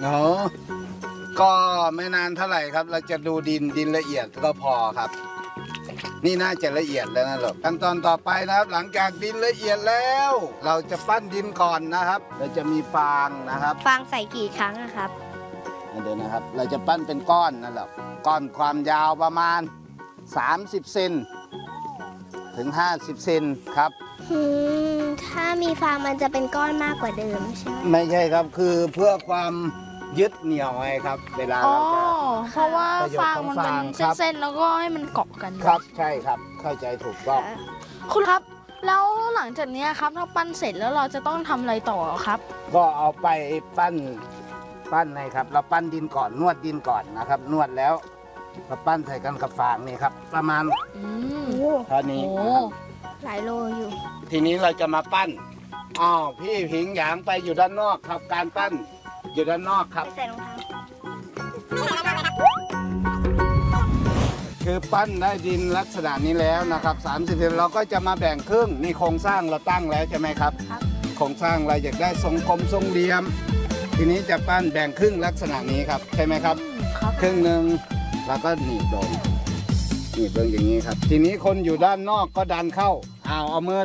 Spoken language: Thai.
อ๋อก็ไม่นานเท่าไหร่ครับ เราจะดูดินละเอียดก็พอครับ นี่น่าจะละเอียดแล้วนะหรอกขั้นตอนต่อไปนะครับ หลังจากดินละเอียดแล้ว เราจะปั้นดินก่อนนะครับ เราจะมีฟางนะครับฟางใส่กี่ครั้งอะครับเดี๋ยวนะครับ เราจะปั้นเป็นก้อนนั่นแหละก้อนความยาวประมาณ30เซนถึง50เซนครับถ้ามีฟางมันจะเป็นก้อนมากกว่าเดิมใช่ไหมไม่ใช่ครับคือเพื่อความยึดเหนี่ยวไงครับ เวลาอ๋อเราจะเพราะว่าประโยชน์ฟางของมันฟาเป็งนครับเส้นๆแล้วก็ให้มันเกาะกันครับใช่ครับเข้าใจถูกต้องคุณครับ แล้วหลังจากเนี้ยครับถ้าปั้นเสร็จแล้วเราจะต้องทำอะไรต่อครับก็เอาไปปั้นเลยครับ เราปั้นดินก่อนนวดดินก่อนนะครับ นวดแล้วเราปั้นใส่กันกับฟางนี่ครับ ประมาณอืมเท่านี้โอ้นะครับหลายโลอยู่ทีนี้เราจะมาปั้นอ้าวพี่ผิงหยางไปอยู่ด้านนอกครับ การปั้นอยู่ด้านนอกครับใส่รองเท้าคือปั้นได้ดินลักษณะนี้แล้วนะครับ30เซนเราก็จะมาแบ่งครึ่งนี่โครงสร้างเราตั้งแล้วใช่ไหมครับครับโครงสร้างเราอยากได้ทรงกลมทรงเหลี่ยม ทีนี้จะปั้นแบ่งครึ่งลักษณะนี้ครับใช่ไหมครับครับครึ่งหนึ่งแล้วก็หนีบลงหนีบลงอย่างนี้ครับ ทีนี้คนอยู่ด้านนอกก็ดันเข้าเอามือ